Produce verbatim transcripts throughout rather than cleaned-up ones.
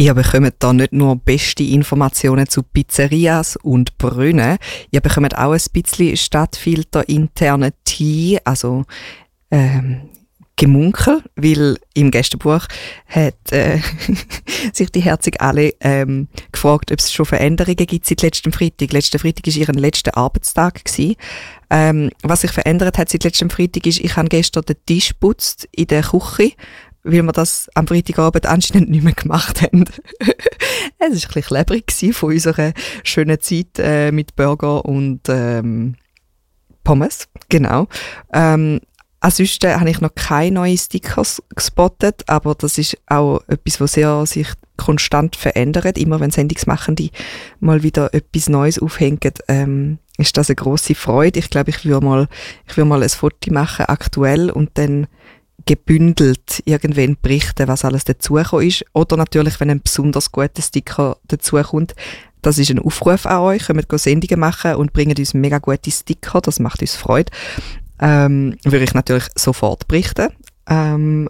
Ihr bekommt da nicht nur beste Informationen zu Pizzerias und Brunnen, ihr bekommt auch ein bisschen Stadtfilter-interne Tee, also ähm, Gemunkel, weil im Gästebuch hat äh, sich die herzig alle ähm, gefragt, ob es schon Veränderungen gibt seit letztem Freitag. Letzten Freitag war ihr letzter Arbeitstag gewesen. Ähm, was sich verändert hat seit letztem Freitag ist, ich habe gestern den Tisch geputzt in der Küche, weil wir das am Freitagabend anscheinend nicht mehr gemacht haben. Es war ein bisschen klebrig von unserer schönen Zeit äh, mit Burger und ähm, Pommes, genau. Ähm, Ansonsten habe ich noch keine neuen Stickers gespottet, aber das ist auch etwas, was sehr sich konstant verändert. Immer wenn Sendungsmachende mal wieder etwas Neues aufhängen, ähm, ist das eine grosse Freude. Ich glaube, ich würde mal, ich würde mal ein Foto machen, aktuell, und dann gebündelt irgendwann berichten, was alles dazugekommen ist. Oder natürlich, wenn ein besonders guter Sticker dazukommt. Das ist ein Aufruf an euch. Kommt Sendungen machen und bringen uns mega gute Sticker. Das macht uns Freude. Ähm, würde ich natürlich sofort berichten. Ähm,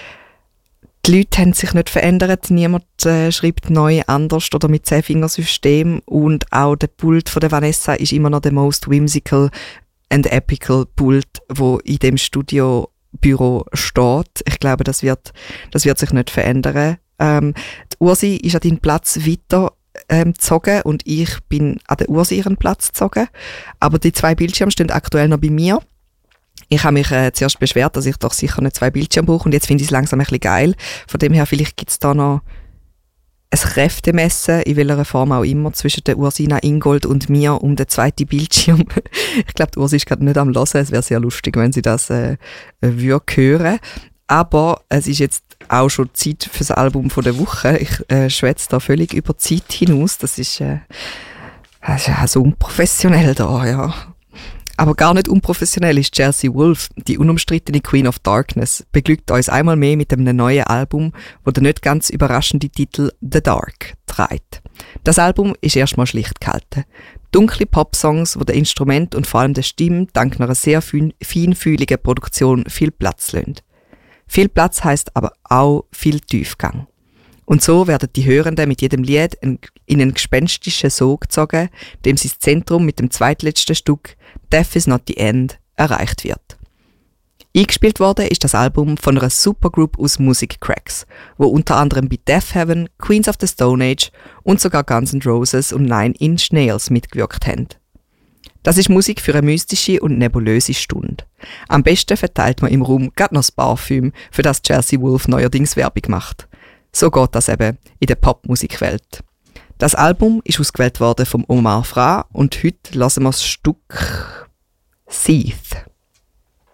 die Leute haben sich nicht verändert. Niemand äh, schreibt neu anders oder mit Zehn-Fingersystem. Und auch der Pult von der Vanessa ist immer noch der most whimsical and epical Pult, wo in dem Studiobüro steht. Ich glaube, das wird, das wird sich nicht verändern. Ähm, die Ursi ist an deinen Platz weiter ähm, gezogen und ich bin an der Ursi ihren Platz gezogen. Aber die zwei Bildschirme stehen aktuell noch bei mir. Ich habe mich äh, zuerst beschwert, dass ich doch sicher nicht zwei Bildschirme brauche, und jetzt finde ich es langsam ein bisschen geil. Von dem her, vielleicht gibt es da noch ein Kräftemessen, in welcher Form auch immer, zwischen der Ursina Ingold und mir um den zweiten Bildschirm. Ich glaube, die Ursi ist gerade nicht am Hören. Es wäre sehr lustig, wenn sie das äh, würde hören. Aber es ist jetzt auch schon Zeit für das Album von der Woche. Ich äh, schwätze da völlig über die Zeit hinaus. Das ist, äh, das ist ja so unprofessionell da, ja. Aber gar nicht unprofessionell ist Chelsea Wolfe, die unumstrittene Queen of Darkness, beglückt uns einmal mehr mit einem neuen Album, wo der nicht ganz überraschende Titel The Dark trägt. Das Album ist erstmal schlicht gehalten. Dunkle Popsongs, wo der Instrument und vor allem der Stimme dank einer sehr feinfühligen Produktion viel Platz lassen. Viel Platz heisst aber auch viel Tiefgang. Und so werden die Hörenden mit jedem Lied in einen gespenstischen Sog gezogen, dem sein Zentrum mit dem zweitletzten Stück Death is not the End erreicht wird. Eingespielt worden ist das Album von einer Supergroup aus Musikcracks, wo unter anderem bei Death Heaven, Queens of the Stone Age und sogar Guns N' Roses und Nine Inch Nails mitgewirkt haben. Das ist Musik für eine mystische und nebulöse Stunde. Am besten verteilt man im Raum gerade noch das Parfüm, für das Chelsea Wolfe neuerdings Werbung macht. So geht das eben in der Popmusikwelt. Das Album ist ausgewählt worden vom Omar Fra und heute hören wir das Stück Seath.